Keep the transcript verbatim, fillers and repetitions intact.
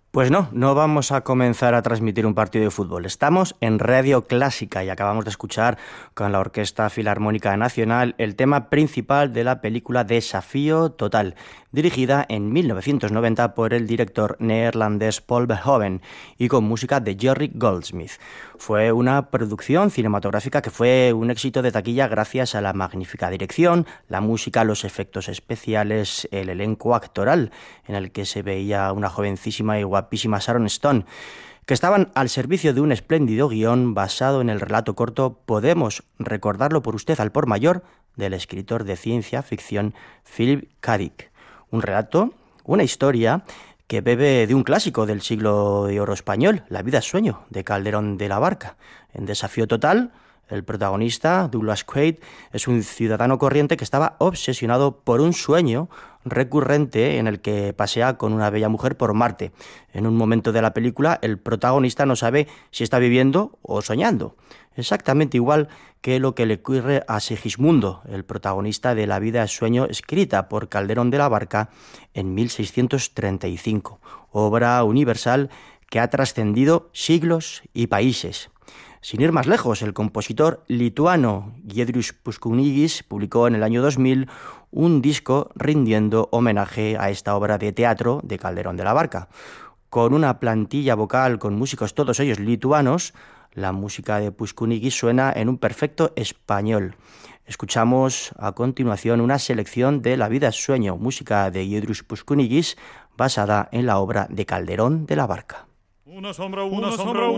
Pues no, no vamos a comenzar a transmitir un partido de fútbol. Estamos en Radio Clásica y acabamos de escuchar con la Orquesta Filarmónica Nacional el tema principal de la película Desafío Total, dirigida en mil novecientos noventa por el director neerlandés Paul Verhoeven y con música de Jerry Goldsmith. Fue una producción cinematográfica que fue un éxito de taquilla gracias a la magnífica dirección, la música, los efectos especiales, el elenco actoral en el que se veía una jovencísima y guapísima Sharon Stone, que estaban al servicio de un espléndido guión basado en el relato corto Podemos recordarlo por usted al por mayor del escritor de ciencia ficción Philip K. Dick. Un relato, una historia que bebe de un clásico del siglo de oro español, La vida es sueño, de Calderón de la Barca. En Desafío Total, el protagonista, Douglas Quaid, es un ciudadano corriente que estaba obsesionado por un sueño recurrente en el que pasea con una bella mujer por Marte. En un momento de la película, el protagonista no sabe si está viviendo o soñando. Exactamente igual que lo que le ocurre a Segismundo, el protagonista de La vida es sueño, escrita por Calderón de la Barca en mil seiscientos treinta y cinco, obra universal que ha trascendido siglos y países. Sin ir más lejos, el compositor lituano Giedrius Puskunigis publicó en el año dos mil un disco rindiendo homenaje a esta obra de teatro de Calderón de la Barca. Con una plantilla vocal con músicos todos ellos lituanos, la música de Puskunigis suena en un perfecto español. Escuchamos a continuación una selección de La vida es sueño, música de Giedrius Puskunigis basada en la obra de Calderón de la Barca. Una sombra, una, una sombra, una